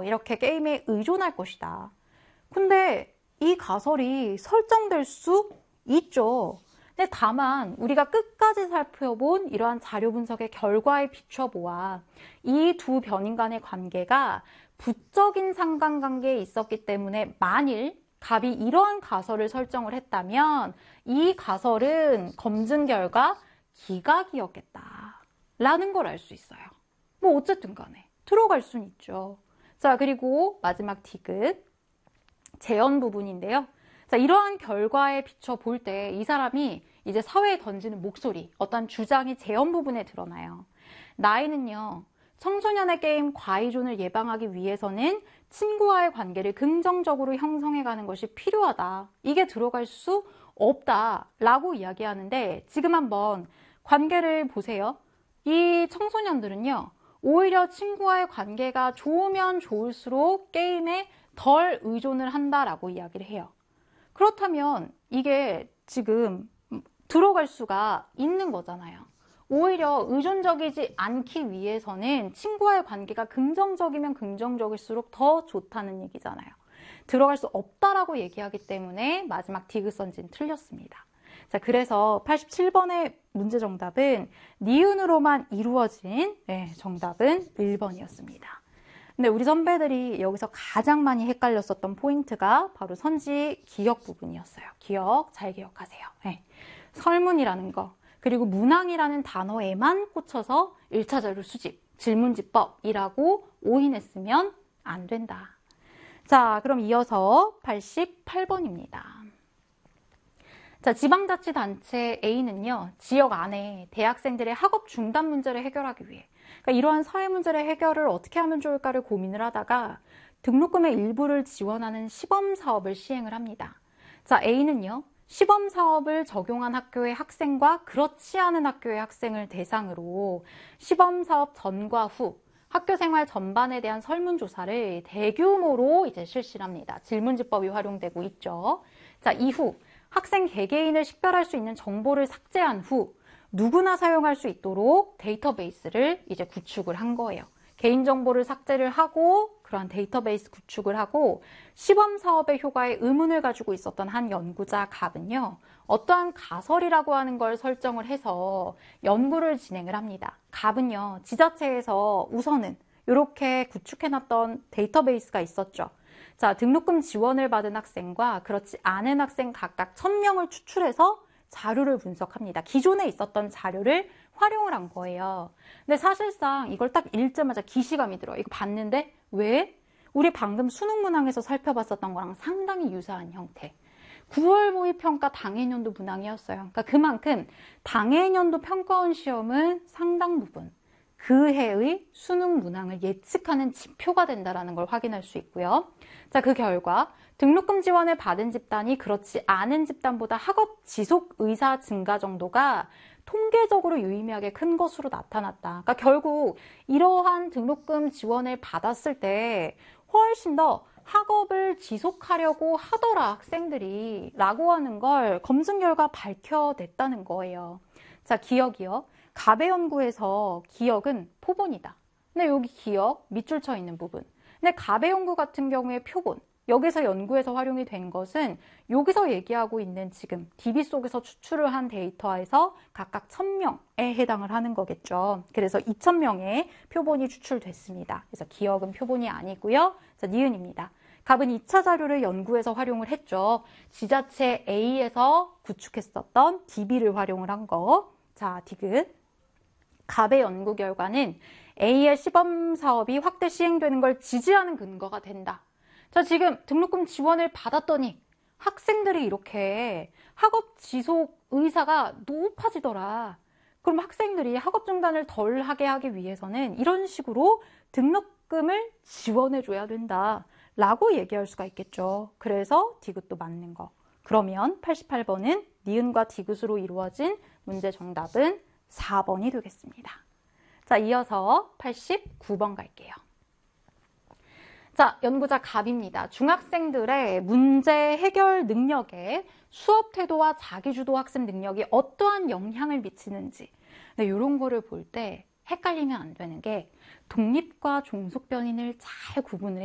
이렇게 게임에 의존할 것이다. 근데 이 가설이 설정될 수 있죠. 근데 다만 우리가 끝까지 살펴본 이러한 자료 분석의 결과에 비춰보아 이 두 변인 간의 관계가 부적인 상관관계에 있었기 때문에 만일 갑이 이러한 가설을 설정을 했다면 이 가설은 검증 결과 기각이었겠다 라는 걸 알 수 있어요. 뭐 어쨌든 간에 들어갈 수는 있죠. 자, 그리고 마지막 디귿 재현 부분인데요. 자, 이러한 결과에 비춰 볼 때 이 사람이 이제 사회에 던지는 목소리, 어떤 주장이 재현 부분에 드러나요. 나이는요, 청소년의 게임 과의존을 예방하기 위해서는 친구와의 관계를 긍정적으로 형성해가는 것이 필요하다. 이게 들어갈 수 없다라고 이야기하는데 지금 한번 관계를 보세요. 이 청소년들은요, 오히려 친구와의 관계가 좋으면 좋을수록 게임에 덜 의존을 한다라고 이야기를 해요. 그렇다면 이게 지금 들어갈 수가 있는 거잖아요. 오히려 의존적이지 않기 위해서는 친구와의 관계가 긍정적이면 긍정적일수록 더 좋다는 얘기잖아요. 들어갈 수 없다라고 얘기하기 때문에 마지막 디귿선지는 틀렸습니다. 자, 그래서 87번의 문제 정답은 니은으로만 이루어진 정답은 1번이었습니다. 근데 우리 선배들이 여기서 가장 많이 헷갈렸었던 포인트가 바로 선지 기억 부분이었어요. 기억 잘 기억하세요. 설문이라는 거, 그리고 문항이라는 단어에만 꽂혀서 1차 자료 수집, 질문지법이라고 오인했으면 안 된다. 자, 그럼 이어서 88번입니다. 자, 지방자치단체 A는요, 지역 안에 대학생들의 학업 중단 문제를 해결하기 위해, 그러니까 이러한 사회 문제의 해결을 어떻게 하면 좋을까를 고민을 하다가 등록금의 일부를 지원하는 시범사업을 시행을 합니다. 자, A는요, 시범사업을 적용한 학교의 학생과 그렇지 않은 학교의 학생을 대상으로 시범사업 전과 후 학교생활 전반에 대한 설문조사를 대규모로 이제 실시합니다. 질문지법이 활용되고 있죠. 자, 이후 학생 개개인을 식별할 수 있는 정보를 삭제한 후 누구나 사용할 수 있도록 데이터베이스를 이제 구축을 한 거예요. 개인정보를 삭제를 하고 그러한 데이터베이스 구축을 하고 시범사업의 효과에 의문을 가지고 있었던 한 연구자 갑은요. 어떠한 가설이라고 하는 걸 설정을 해서 연구를 진행을 합니다. 갑은요. 지자체에서 우선은 이렇게 구축해놨던 데이터베이스가 있었죠. 자, 등록금 지원을 받은 학생과 그렇지 않은 학생 각각 1000명을 추출해서 자료를 분석합니다. 기존에 있었던 자료를 활용을 한 거예요. 근데 사실상 이걸 딱 읽자마자 기시감이 들어요. 이거 봤는데 왜? 우리 방금 수능 문항에서 살펴봤었던 거랑 상당히 유사한 형태. 9월 모의평가 당해년도 문항이었어요. 그러니까 그만큼 당해년도 평가원 시험은 상당 부분 그 해의 수능 문항을 예측하는 지표가 된다는 걸 확인할 수 있고요. 자, 그 결과 등록금 지원을 받은 집단이 그렇지 않은 집단보다 학업 지속 의사 증가 정도가 통계적으로 유의미하게 큰 것으로 나타났다. 그러니까 결국 이러한 등록금 지원을 받았을 때 훨씬 더 학업을 지속하려고 하더라 학생들이 라고 하는 걸 검증 결과 밝혀냈다는 거예요. 자, 기억이요. 갑의 연구에서 기억은 표본이다. 근데 여기 기억 밑줄 쳐 있는 부분. 근데 갑의 연구 같은 경우에 표본. 여기서 연구에서 활용이 된 것은 여기서 얘기하고 있는 지금 DB 속에서 추출을 한 데이터에서 각각 1000명에 해당을 하는 거겠죠. 그래서 2000명의 표본이 추출됐습니다. 그래서 기억은 표본이 아니고요. 자, 니은입니다. 갑은 2차 자료를 연구에서 활용을 했죠. 지자체 A에서 구축했었던 DB를 활용을 한 거. 자, 디귿. 갑의 연구 결과는 A의 시범 사업이 확대 시행되는 걸 지지하는 근거가 된다. 자, 지금 등록금 지원을 받았더니 학생들이 이렇게 학업 지속 의사가 높아지더라. 그럼 학생들이 학업 중단을 덜 하게 하기 위해서는 이런 식으로 등록금을 지원해줘야 된다. 라고 얘기할 수가 있겠죠. 그래서 디귿도 맞는 거. 그러면 88번은 니은과 디귿으로 이루어진 문제 정답은 4번이 되겠습니다. 자, 이어서 89번 갈게요. 자, 연구자 갑입니다. 중학생들의 문제 해결 능력에 수업 태도와 자기주도 학습 능력이 어떠한 영향을 미치는지. 네, 이런 거를 볼 때 헷갈리면 안 되는 게 독립과 종속 변인을 잘 구분을